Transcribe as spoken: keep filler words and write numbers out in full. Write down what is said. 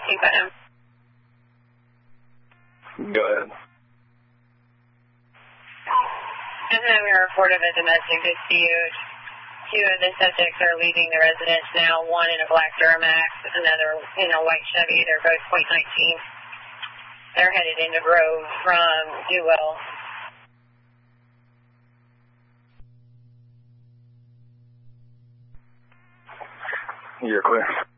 fifteen Putnam. Go ahead. I'm having a report of a domestic dispute. Two of the subjects are leaving the residence now, one in a black Duramax, another in a white Chevy. They're both point nineteen. They're headed into Grove from Newell. You're clear.